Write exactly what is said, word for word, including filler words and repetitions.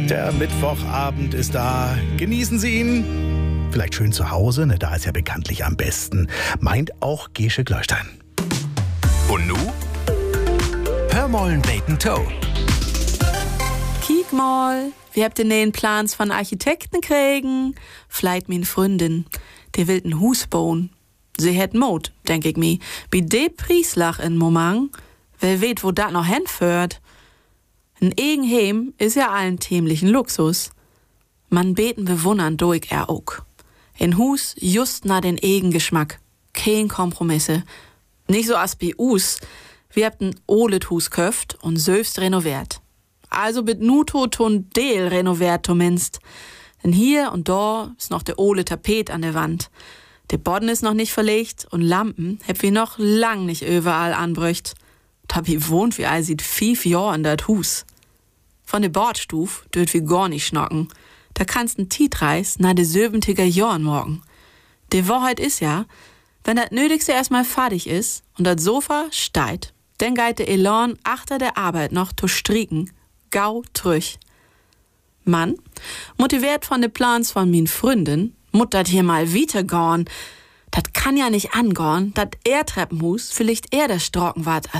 Der Mittwochabend ist da. Genießen Sie ihn. Vielleicht schön zu Hause, ne? Da ist ja bekanntlich am besten. Meint auch Gesche Gleustein. Und nu? Hör mollen Bacon Toe. Kiek mal, wir habt den neuen Plans von Architekten kriegen. Vielleicht min Freundin, der will ein Hus bauen. Sie hätt Mut, denk ich mi. Bei de Prieslach in Moment, wer weet, wo dat noch hinführt. Ein Eigenheim is ja allen tämlichen Luxus. Man beten bewundern durch er auch. In Hus just na den Eigengeschmack. Kein Kompromisse. Nicht so as bei us. Wir habt ein olet Hus köft und selbst renoviert. Also bit nuto ton Deel renoviert zumindest. Denn hier und da ist noch der ole Tapet an der Wand. Der Boden ist noch nicht verlegt und Lampen heb wir noch lang nicht überall anbrücht. Tabi wohnt wie all sieht fief Jahr in dat Hus. Von der Bordstuf dürft wir gar nicht schnocken. Da kannst n Tietreis na de siebentiger Jahren morgen. Die Wahrheit ist ja, wenn das Nötigste erstmal fertig ist und das Sofa steigt, dann geht der Elan achter der Arbeit noch zu stricken, gau trüch. Mann, motiviert von de Plans von min Freundin, mut dat hier mal weitergorn. Dat kann ja nicht angorn, dat er Treppenhus vielleicht eher der Strocken wart